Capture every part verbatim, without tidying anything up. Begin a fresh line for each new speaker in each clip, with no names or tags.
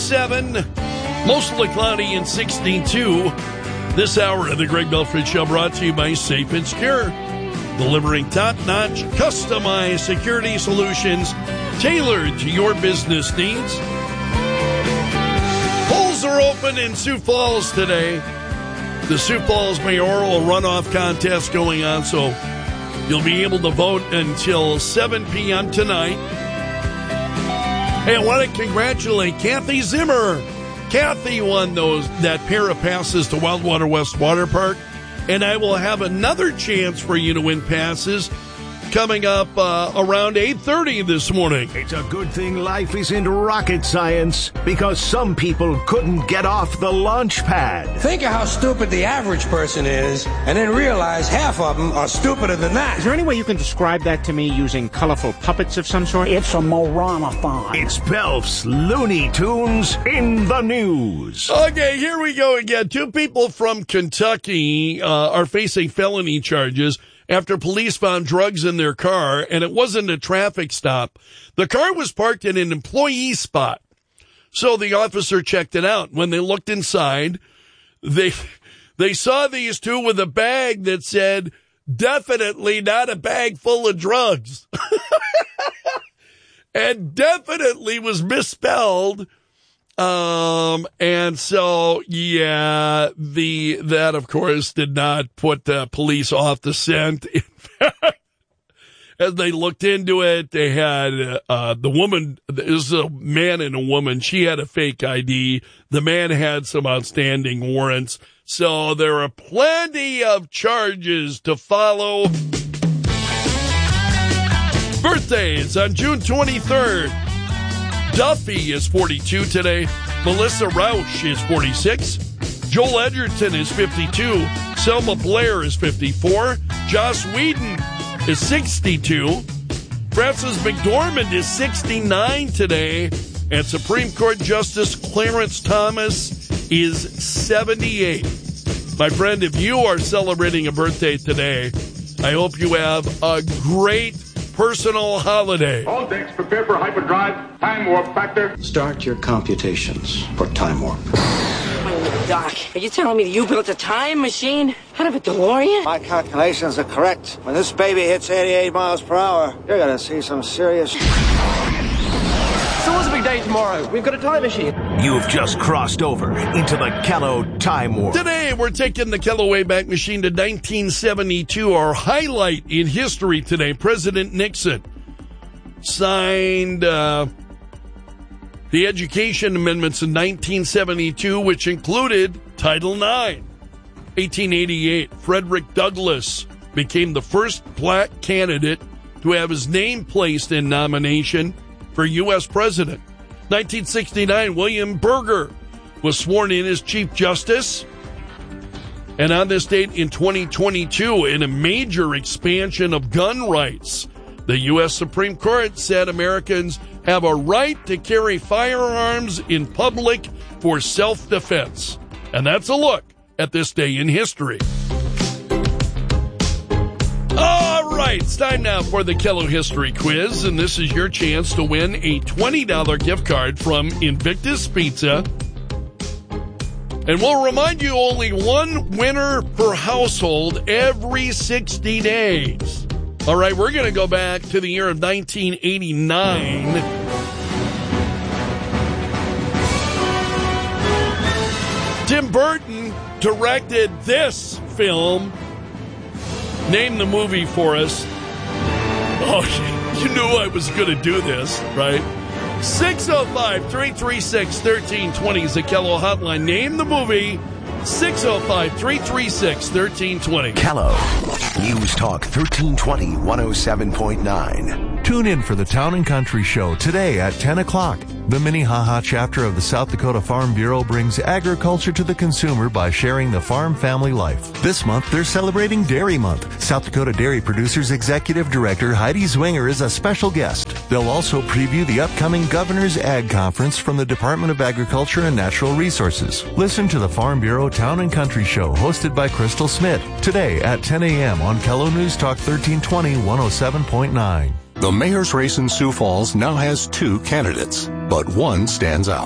fifty-seven, mostly cloudy and sixty-two. This hour of the Greg Belford Show brought to you by Safe and Secure, delivering top-notch, customized security solutions tailored to your business needs. Polls are open in Sioux Falls today. The Sioux Falls mayoral runoff contest going on, so you'll be able to vote until seven p.m. tonight. Hey, I want to congratulate Kathy Zimmer. Kathy won those that pair of passes to Wildwater West Water Park, and I will have another chance for you to win passes coming up uh, around eight thirty this morning.
It's a good thing life isn't rocket science, because some people couldn't get off the launch pad.
Think of how stupid the average person is, and then realize half of them are stupider than that.
Is there any way you can describe that to me using colorful puppets of some sort?
It's a Morana-thon.
It's Belf's Looney Tunes in the news.
Okay, here we go again. Two people from Kentucky uh, are facing felony charges after police found drugs in their car, and it wasn't a traffic stop. The car was parked in an employee spot. So the officer checked it out. When they looked inside, they they saw these two with a bag that said, definitely not a bag full of drugs. And definitely was misspelled. Um, and so, yeah, the, that of course did not put the police off the scent. In fact, as they looked into it, they had, uh, the woman, it was a man and a woman. She had a fake I D. The man had some outstanding warrants. So there are plenty of charges to follow. Birthdays on June twenty-third. Duffy is forty-two today. Melissa Rauch is forty-six. Joel Edgerton is fifty-two. Selma Blair is fifty-four. Joss Whedon is sixty-two. Frances McDormand is sixty-nine today. And Supreme Court Justice Clarence Thomas is seventy-eight. My friend, if you are celebrating a birthday today, I hope you have a great personal holiday.
All decks prepare for hyperdrive. Time warp factor.
Start your computations for time warp.
Doc, are you telling me that you built a time machine out of a DeLorean?
My calculations are correct. When this baby hits eighty-eight miles per hour, you're gonna see some serious...
So what's a big day tomorrow? We've got a time machine.
You've just crossed over into the Kello Time Warp.
Today, we're taking the Kello Wayback Machine to nineteen seventy-two. Our highlight in history today, President Nixon signed uh, the Education Amendments in nineteen seventy-two, which included Title nine. eighteen eighty-eight, Frederick Douglass became the first black candidate to have his name placed in nomination for U S president. nineteen sixty-nine, William Berger was sworn in as Chief Justice. And on this date in twenty twenty-two, in a major expansion of gun rights, the U S Supreme Court said Americans have a right to carry firearms in public for self-defense. And that's a look at this day in history. All right, it's time now for the Kello History Quiz, and this is your chance to win a twenty dollars gift card from Invictus Pizza. And we'll remind you, only one winner per household every sixty days. All right, we're going to go back to the year of nineteen eighty-nine. Tim Burton directed this film. Name the movie for us. Oh, you knew I was going to do this, right? six oh five, three three six, one three two zero is the Kello hotline. Name the movie. six oh five, three three six, one three two zero.
Kello. News Talk thirteen twenty, one oh seven point nine.
Tune in for the Town and Country Show today at ten o'clock. The Minnehaha chapter of the South Dakota Farm Bureau brings agriculture to the consumer by sharing the farm family life. This month, they're celebrating Dairy Month. South Dakota Dairy Producers Executive Director Heidi Zwinger is a special guest. They'll also preview the upcoming Governor's Ag Conference from the Department of Agriculture and Natural Resources. Listen to the Farm Bureau Town and Country Show hosted by Crystal Smith today at ten a.m. on Kello News Talk thirteen twenty, one oh seven point nine.
The mayor's race in Sioux Falls now has two candidates, but one stands out.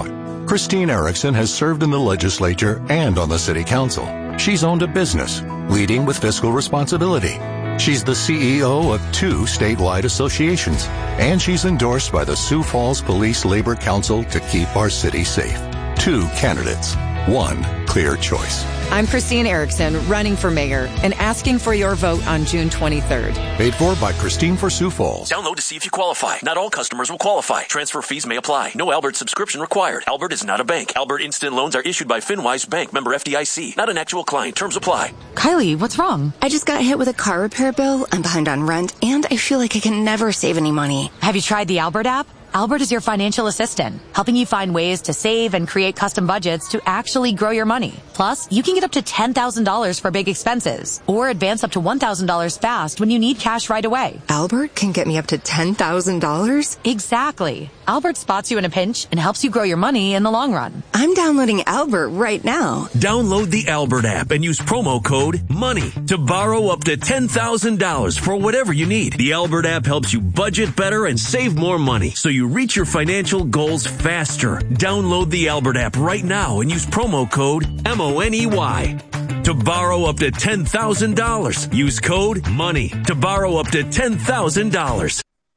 Christine Erickson has served in the legislature and on the city council. She's owned a business, leading with fiscal responsibility. She's the C E O of two statewide associations, and she's endorsed by the Sioux Falls Police Labor Council to keep our city safe. Two candidates, one clear choice.
I'm Christine Erickson, running for mayor and asking for your vote on June twenty-third.
Paid for by Christine for Sioux Falls.
Download to see if you qualify. Not all customers will qualify. Transfer fees may apply. No Albert subscription required. Albert is not a bank. Albert Instant Loans are issued by FinWise Bank, member F D I C. Not an actual client. Terms apply.
Kylie, what's wrong? I just got hit with a car repair bill. I'm behind on rent, and I feel like I can never save any money.
Have you tried the Albert app? Albert is your financial assistant, helping you find ways to save and create custom budgets to actually grow your money. Plus, you can get up to ten thousand dollars for big expenses, or advance up to one thousand dollars fast when you need cash right away.
Albert can get me up to ten thousand dollars?
Exactly. Albert spots you in a pinch and helps you grow your money in the long run.
I'm downloading Albert right now.
Download the Albert app and use promo code MONEY to borrow up to ten thousand dollars for whatever you need. The Albert app helps you budget better and save more money, so you reach your financial goals faster. Download the Albert app right now and use promo code M O N E Y to borrow up to ten thousand dollars. Use code MONEY to borrow up to ten thousand dollars.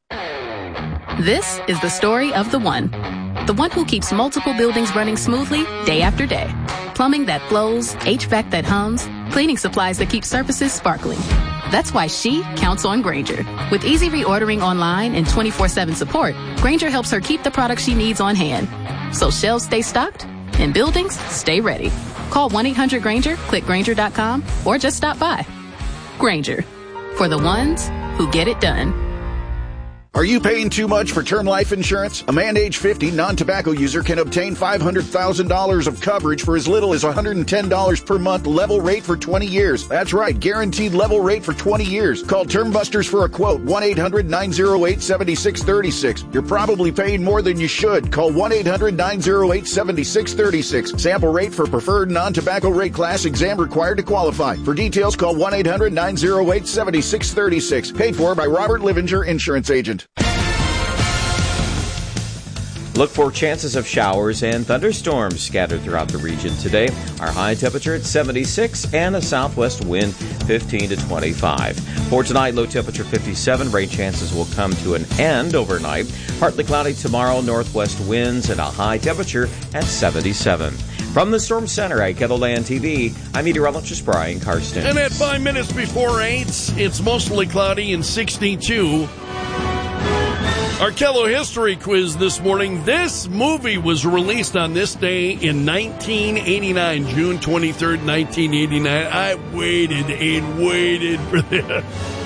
This is the story of the one. The one who keeps multiple buildings running smoothly day after day. Plumbing that flows, H V A C that hums, cleaning supplies that keep surfaces sparkling. That's why she counts on Grainger. With easy reordering online and twenty-four seven support, Grainger helps her keep the products she needs on hand. So shelves stay stocked and buildings stay ready. Call one eight hundred Grainger, click Grainger dot com, or just stop by. Grainger, for the ones who get it done.
Are you paying too much for term life insurance? A man age fifty, non-tobacco user can obtain five hundred thousand dollars of coverage for as little as one hundred ten dollars per month, level rate for twenty years. That's right, guaranteed level rate for twenty years. Call Term Busters for a quote, one eight hundred nine oh eight seven six three six. You're probably paying more than you should. Call one eight hundred nine oh eight seven six three six. Sample rate for preferred non-tobacco rate class, exam required to qualify. For details, call one eight hundred nine oh eight seven six three six. Paid for by Robert Livinger, Insurance Agent.
Look for chances of showers and thunderstorms scattered throughout the region today. Our high temperature at seventy-six and a southwest wind fifteen to twenty-five. For tonight, low temperature fifty-seven. Rain chances will come to an end overnight. Partly cloudy tomorrow, northwest winds and a high temperature at seventy-seven. From the Storm Center at KELOLAND T V, I'm meteorologist Brian Karsten.
And at five minutes before eight, it's mostly cloudy and sixty-two. Our Kello History Quiz this morning. This movie was released on this day in nineteen eighty-nine, June twenty-third, nineteen eighty-nine. I waited and waited for this.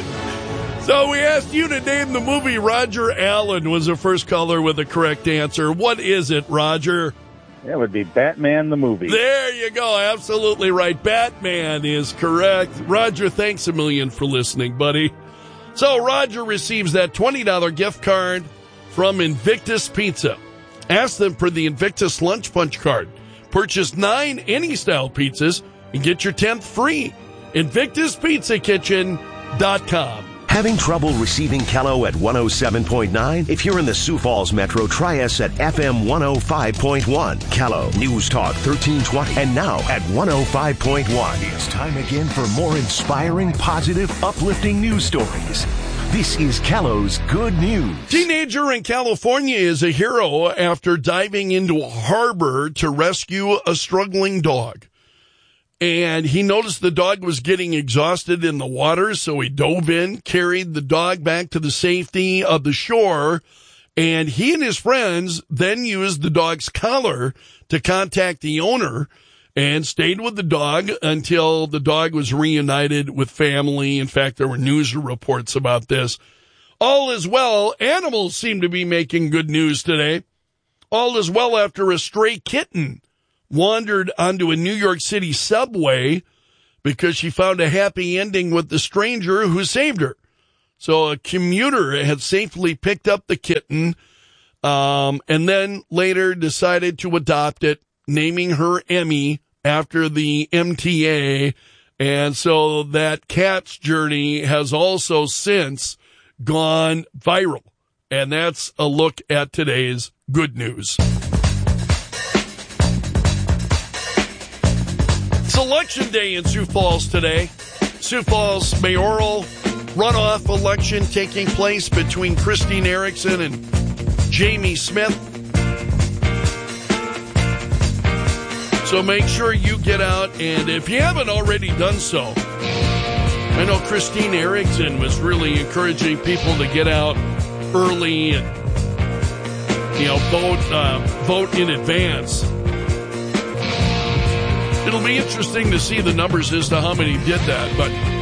So we asked you to name the movie. Roger Allen was the first caller with the correct answer. What is it, Roger?
That would be Batman the movie.
There you go. Absolutely right. Batman is correct. Roger, thanks a million for listening, buddy. So Roger receives that twenty dollars gift card from Invictus Pizza. Ask them for the Invictus Lunch Punch card. Purchase nine any-style pizzas and get your tenth free. Invictus Pizza Kitchen dot com.
Having trouble receiving Kello at one oh seven point nine? If you're in the Sioux Falls Metro, try us at F M one oh five point one. Kello, News Talk thirteen twenty. And now at one oh five point one. It's time again for more inspiring, positive, uplifting news stories. This is Kello's Good News.
Teenager in California is a hero after diving into a harbor to rescue a struggling dog. And he noticed the dog was getting exhausted in the water, so he dove in, carried the dog back to the safety of the shore, and he and his friends then used the dog's collar to contact the owner and stayed with the dog until the dog was reunited with family. In fact, there were news reports about this. All is well. Animals seem to be making good news today. All is well after a stray kitten wandered onto a New York City subway because she found a happy ending with the stranger who saved her. So a commuter had safely picked up the kitten, um, and then later decided to adopt it, naming her Emmy after the M T A. And so that cat's journey has also since gone viral. And that's a look at today's good news. election day in Sioux Falls today. Sioux Falls mayoral runoff election taking place between Christine Erickson and Jamie Smith. So make sure you get out, and if you haven't already done so, I know Christine Erickson was really encouraging people to get out early and, you know, vote, uh, vote in advance. It'll be interesting to see the numbers as to how many did that, but